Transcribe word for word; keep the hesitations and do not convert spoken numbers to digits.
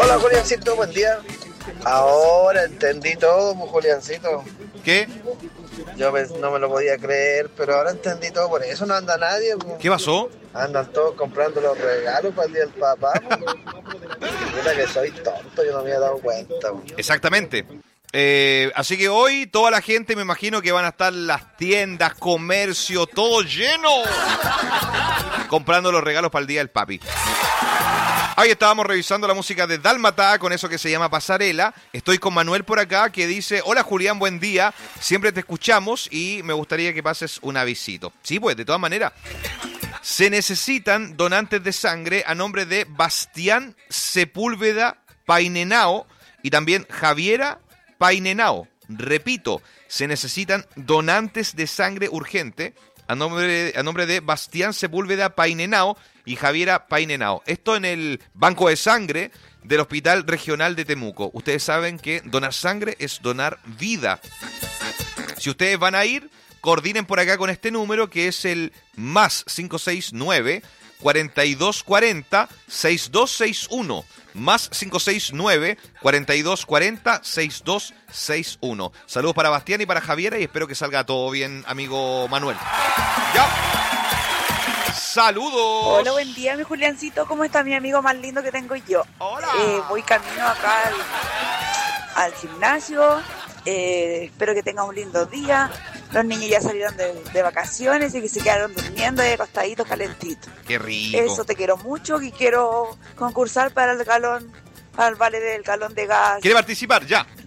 Hola, Juliancito, buen día. Ahora entendí todo, pues, Juliancito. ¿Qué? Yo pues, no me lo podía creer, pero ahora entendí todo. Por eso no anda nadie, pues. ¿Qué pasó? Andan todos comprando los regalos para el día del papá, pues. Puta que soy tonto, yo no me había dado cuenta, pues. Exactamente. Eh, así que hoy toda la gente, me imagino que van a estar las tiendas, comercio, todo lleno, comprando los regalos para el día del papi. Ahí estábamos revisando la música de Dálmata con eso que se llama Pasarela. Estoy con Manuel por acá que dice: hola Julián, buen día. Siempre te escuchamos y me gustaría que pases un avisito. Sí, pues, de todas maneras. Se necesitan donantes de sangre a nombre de Bastián Sepúlveda Painenao y también Javiera Painenao. Repito, se necesitan donantes de sangre urgente a nombre, a nombre de Bastián Sepúlveda Painenao y Javiera Painenao. Esto en el banco de sangre del Hospital Regional de Temuco. Ustedes saben que donar sangre es donar vida. Si ustedes van a ir, coordinen por acá con este número que es el más cinco seis nueve, cuarenta y dos cuarenta, sesenta y dos sesenta y uno. Más cinco seis nueve, cuarenta y dos cuarenta, sesenta y dos sesenta y uno. Saludos para Bastián y para Javiera y espero que salga todo bien, amigo Manuel. ¡Ya! ¡Saludos! Hola, buen día, mi Juliancito. ¿Cómo está mi amigo más lindo que tengo yo? ¡Hola! Eh, voy camino acá al, al gimnasio. Eh, espero que tengas un lindo día. Los niños ya salieron de, de vacaciones y que se quedaron durmiendo y acostaditos calentitos. ¡Qué rico! Eso, te quiero mucho y quiero concursar para el galón, para el vale del galón de gas. ¿Quiere participar? Ya.